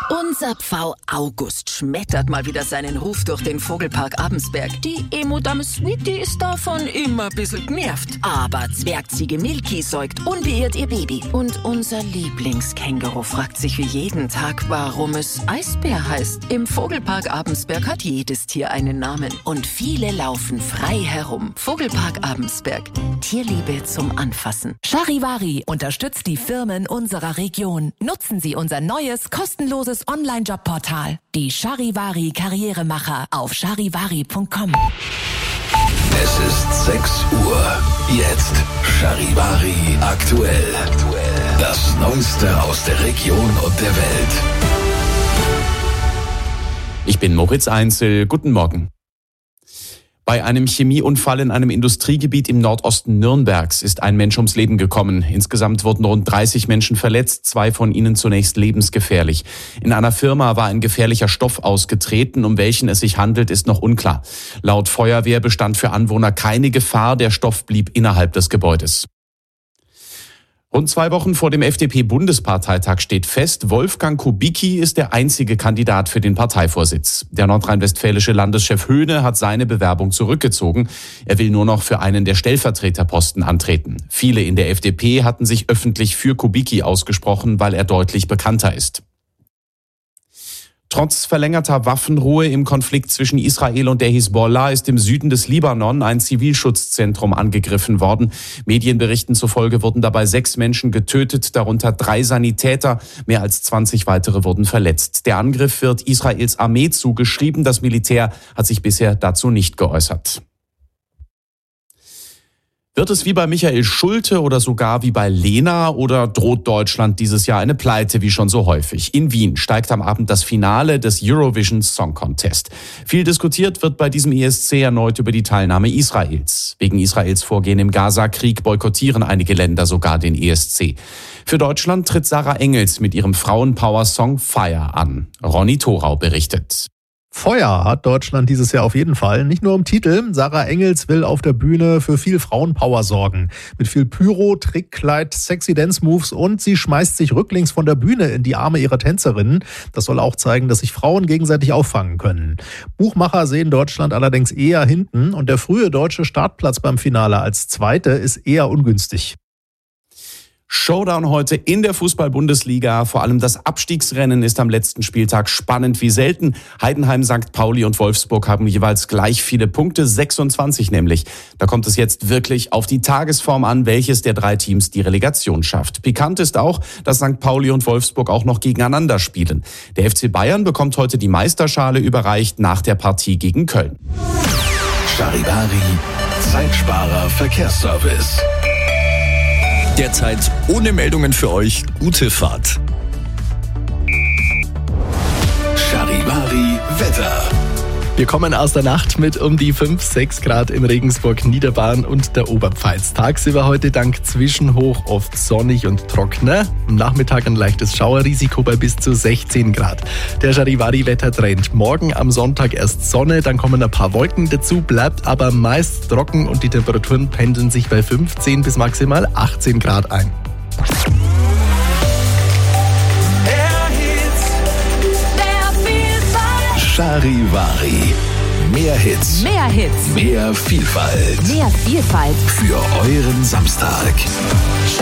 Unser Pfau August schmettert mal wieder seinen Ruf durch den Vogelpark Abensberg. Die Emo-Dame Sweetie ist davon immer ein bisschen genervt. Aber Zwergziege Milky säugt unbeirrt ihr Baby. Und unser Lieblingskänguru fragt sich wie jeden Tag, warum es Eisbär heißt. Im Vogelpark Abensberg hat jedes Tier einen Namen. Und viele laufen frei herum. Vogelpark Abensberg. Tierliebe zum Anfassen. Charivari unterstützt die Firmen unserer Region. Nutzen Sie unser neues, kostenloses Online-Jobportal. Die Charivari Karrieremacher auf charivari.com. Es ist 6 Uhr. Jetzt Charivari aktuell. Das Neueste aus der Region und der Welt. Ich bin Moritz Einzel. Guten Morgen. Bei einem Chemieunfall in einem Industriegebiet im Nordosten Nürnbergs ist ein Mensch ums Leben gekommen. Insgesamt wurden rund 30 Menschen verletzt, 2 von ihnen zunächst lebensgefährlich. In einer Firma war ein gefährlicher Stoff ausgetreten, um welchen es sich handelt, ist noch unklar. Laut Feuerwehr bestand für Anwohner keine Gefahr, der Stoff blieb innerhalb des Gebäudes. Rund 2 Wochen vor dem FDP-Bundesparteitag steht fest, Wolfgang Kubicki ist der einzige Kandidat für den Parteivorsitz. Der nordrhein-westfälische Landeschef Höhne hat seine Bewerbung zurückgezogen. Er will nur noch für einen der Stellvertreterposten antreten. Viele in der FDP hatten sich öffentlich für Kubicki ausgesprochen, weil er deutlich bekannter ist. Trotz verlängerter Waffenruhe im Konflikt zwischen Israel und der Hisbollah ist im Süden des Libanon ein Zivilschutzzentrum angegriffen worden. Medienberichten zufolge wurden dabei 6 Menschen getötet, darunter 3 Sanitäter. Mehr als 20 weitere wurden verletzt. Der Angriff wird Israels Armee zugeschrieben. Das Militär hat sich bisher dazu nicht geäußert. Wird es wie bei Michael Schulte oder sogar wie bei Lena oder droht Deutschland dieses Jahr eine Pleite wie schon so häufig? In Wien steigt am Abend das Finale des Eurovision Song Contest. Viel diskutiert wird bei diesem ESC erneut über die Teilnahme Israels. Wegen Israels Vorgehen im Gaza-Krieg boykottieren einige Länder sogar den ESC. Für Deutschland tritt Sarah Engels mit ihrem Frauenpower-Song Fire an. Ronny Thorau berichtet. Feuer hat Deutschland dieses Jahr auf jeden Fall. Nicht nur im Titel. Sarah Engels will auf der Bühne für viel Frauenpower sorgen. Mit viel Pyro, Trickkleid, sexy Dance-Moves und sie schmeißt sich rücklings von der Bühne in die Arme ihrer Tänzerinnen. Das soll auch zeigen, dass sich Frauen gegenseitig auffangen können. Buchmacher sehen Deutschland allerdings eher hinten und der frühe deutsche Startplatz beim Finale als Zweite ist eher ungünstig. Showdown heute in der Fußball-Bundesliga. Vor allem das Abstiegsrennen ist am letzten Spieltag spannend wie selten. Heidenheim, St. Pauli und Wolfsburg haben jeweils gleich viele Punkte, 26 nämlich. Da kommt es jetzt wirklich auf die Tagesform an, welches der 3 Teams die Relegation schafft. Pikant ist auch, dass St. Pauli und Wolfsburg auch noch gegeneinander spielen. Der FC Bayern bekommt heute die Meisterschale überreicht nach der Partie gegen Köln. Charivari, Zeitsparer Verkehrsservice. Derzeit ohne Meldungen für euch. Gute Fahrt. Charivari Wetter. Wir kommen aus der Nacht mit um die 5-6 Grad in Regensburg, Niederbayern und der Oberpfalz. Tagsüber heute dank Zwischenhoch oft sonnig und trockener. Am Nachmittag ein leichtes Schauerrisiko bei bis zu 16 Grad. Der Charivari-Wettertrend. Morgen am Sonntag erst Sonne, dann kommen ein paar Wolken dazu, bleibt aber meist trocken und die Temperaturen pendeln sich bei 15 bis maximal 18 Grad ein. Charivari. Mehr Hits. Mehr Hits. Mehr Vielfalt. Mehr Vielfalt. Für euren Samstag.